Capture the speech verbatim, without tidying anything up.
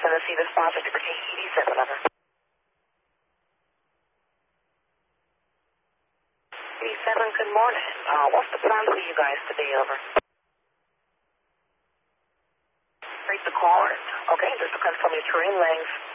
Tennessee, this five fifty for T E D seven, over. T E D seven, good morning. Uh, what's the plan for you guys today, over? Read the card. Okay, just to confirm your terrain length.